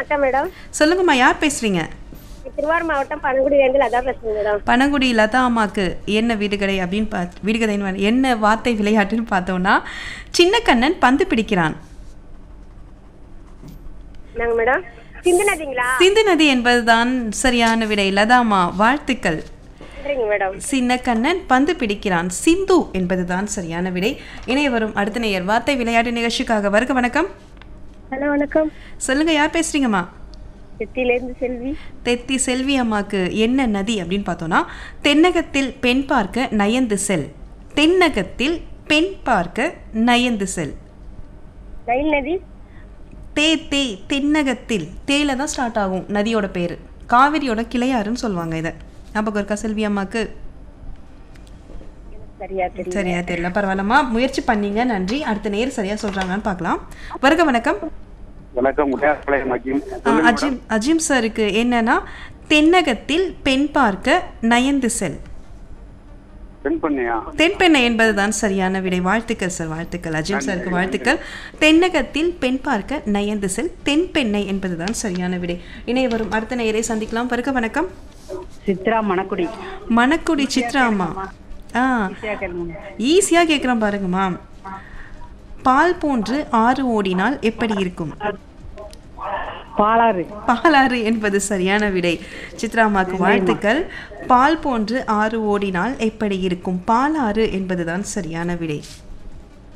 வணக்கம் மேடம். சொல்லுங்கம்மா, யார் பேசுறீங்க? திருவாரூர் மாவட்டம் பனங்குடியிலேருந்து லதா பேசுறேன் மேடம். பனங்குடி லதா அம்மாக்கு என்ன விடுகதை அப்படின்னு விடுகதைன்னு என்ன வார்த்தை விளையாட்டுன்னு பார்த்தோம்னா, சின்ன கண்ணன் பந்து பிடிக்கிறான். நாங்க மேடம் சிந்து நதிங்களா? சிந்து நதி என்பதுதான் சரியான விடை. லதாமா, வாழ்த்துக்கள். நன்றிங்க மேடம். சின்ன கண்ணன் பந்து பிடிக்கிறான், சிந்து என்பதுதான் சரியான விடை. இணைய வரும் அடுத்த நேயர் வார்த்தை விளையாட்டு நிகழ்ச்சிக்காக வருக. வணக்கம். ஹலோ வணக்கம். சொல்லுங்க, யார் பேசுறீங்கம்மா? செத்தியிலேருந்து செல்வி. தெத்தி செல்வி அம்மாக்கு என்ன நதி அப்படின்னு பார்த்தோம்னா, தென்னகத்தில் பெண் பார்க்க நயந்து செல். தென்னகத்தில் பெண் பார்க்க நயந்து செல். ரயில் நதி. தென்னகத்தில் தேயில தான் ஸ்டார்ட் ஆகும் நதியோட பேரு. காவிரியோட கிளையாறுன்னு சொல்லுவாங்க. இதை ஞாபகம் இருக்கா செல்வி அம்மாக்கு? சரியா தெரியல, பரவாயில்லம்மா, முயற்சி பண்ணீங்க, நன்றி. அடுத்த நேர் சரியா சொல்றாங்கன்னு பார்க்கலாம். வருக. வணக்கம். வணக்கம். அஜிம் சாருக்கு என்னன்னா, தென்னகத்தில் பெண் பார்க்க நயந்து செல். தென்பெண்ணை என்பதுதான் சரியான விடை. வாழ்த்துக்கள் சார், வாழ்த்துக்கள். அஜிம் சாருக்கு வாழ்த்துக்கள். தென்னகத்தில் பெண் பார்க்க நயந்து செல், தென்பெண்ணை என்பதுதான் சரியான விடை. இணைய வரும் அடுத்த நேயரை சந்திக்கலாம். வருக. வணக்கம். சித்ரா, மணக்குடி. மணக்குடி சித்ரா அம்மா. ஈஸியா கேக்குறேன் பாருங்கம்மா. பால் போன்று ஆறு ஓடினால் எப்படி இருக்கும்? பாலாறு. பாலாறு என்பது சரியான விடை. சித்ராமாக்கு வாழ்த்துக்கள். பால் போன்று ஆறு ஓடினால் எப்படி இருக்கும்? பாலாறு என்பதுதான் சரியான விடை.